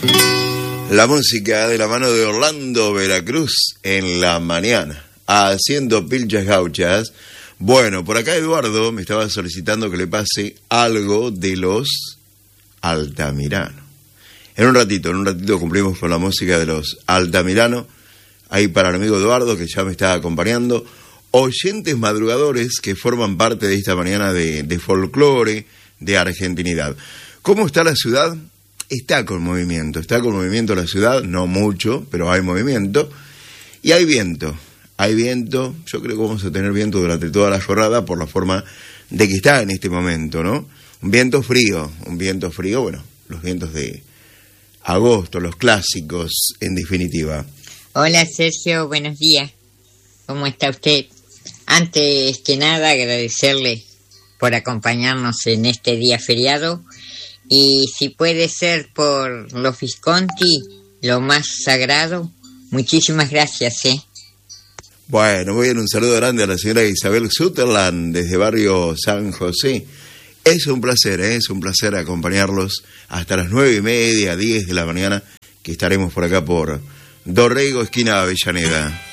La música de la mano de Orlando Veracruz en la mañana, haciendo pilchas gauchas. Bueno, por acá Eduardo me estaba solicitando que le pase algo de los Altamirano. En un ratito cumplimos con la música de los Altamirano. Ahí para el amigo Eduardo, que ya me está acompañando. Oyentes madrugadores que forman parte de esta mañana de folclore, de argentinidad. ¿Cómo está la ciudad? Está con movimiento la ciudad, no mucho, pero hay movimiento. Y hay viento, yo creo que vamos a tener viento durante toda la jornada por la forma de que está en este momento, ¿no? Un viento frío, bueno, los vientos de agosto, los clásicos, en definitiva. Hola Sergio, buenos días, ¿cómo está usted? Antes que nada agradecerle por acompañarnos en este día feriado. Y si puede ser por los Visconti, lo más sagrado, muchísimas gracias, Bueno, muy bien, un saludo grande a la señora Isabel Sutherland desde barrio San José. Es un placer acompañarlos hasta las 9:30, 10 de la mañana, que estaremos por acá por Dorrego, esquina Avellaneda.